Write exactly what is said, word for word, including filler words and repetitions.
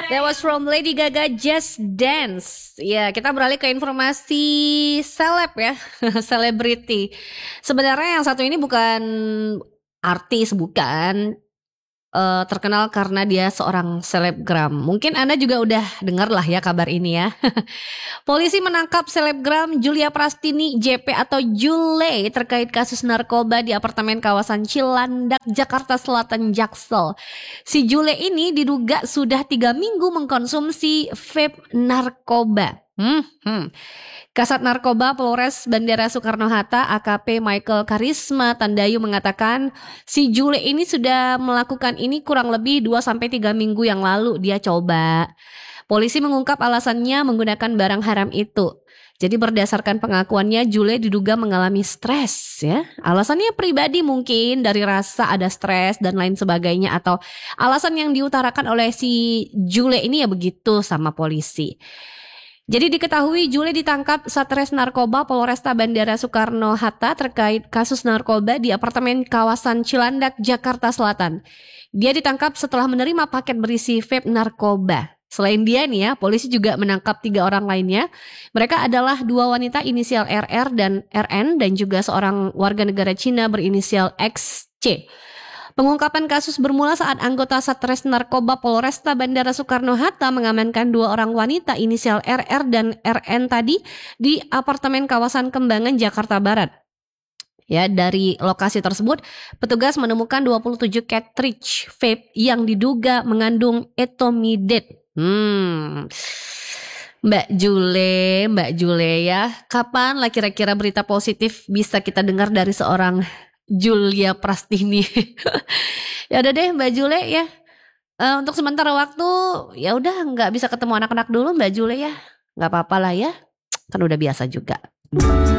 That was from Lady Gaga, Just Dance. Ya, kita beralih ke informasi seleb ya, selebriti. Sebenarnya yang satu ini bukan artis, bukan. Eh, terkenal karena dia seorang selebgram. Mungkin Anda juga udah dengar lah ya kabar ini ya. Polisi menangkap selebgram Julia Prastini J P atau Jule terkait kasus narkoba di apartemen kawasan Cilandak, Jakarta Selatan, Jaksel. Si Jule ini diduga sudah tiga minggu mengkonsumsi vape narkoba. Hmm, hmm. Kasat Narkoba Polres Bandara Soekarno-Hatta A K P Michael Karisma Tandayu mengatakan si Jule ini sudah melakukan ini kurang lebih dua sampai tiga minggu yang lalu dia coba. Polisi mengungkap alasannya menggunakan barang haram itu. Jadi berdasarkan pengakuannya Jule diduga mengalami stres ya. Alasannya pribadi mungkin dari rasa ada stres dan lain sebagainya atau alasan yang diutarakan oleh si Jule ini ya begitu sama polisi. Jadi diketahui Jule ditangkap Satres Narkoba Polresta Bandara Soekarno-Hatta terkait kasus narkoba di apartemen kawasan Cilandak, Jakarta Selatan. Dia ditangkap setelah menerima paket berisi vape narkoba. Selain dia nih ya, polisi juga menangkap tiga orang lainnya. Mereka adalah dua wanita inisial R R dan R N dan juga seorang warga negara Cina berinisial X C. Pengungkapan kasus bermula saat anggota Satres Narkoba Polresta Bandara Soekarno-Hatta mengamankan dua orang wanita inisial R R dan R N tadi di apartemen kawasan Kembangan, Jakarta Barat. Ya, dari lokasi tersebut, petugas menemukan dua puluh tujuh cartridge vape yang diduga mengandung etomidate. Hmm... Mbak Jule, Mbak Jule ya, kapan lah kira-kira berita positif bisa kita dengar dari seorang Julia Prastini? Ya udah deh Mbak Jule ya. Uh, untuk sementara waktu ya udah nggak bisa ketemu anak-anak dulu Mbak Jule ya. Nggak apa-apa lah ya. Kan udah biasa juga.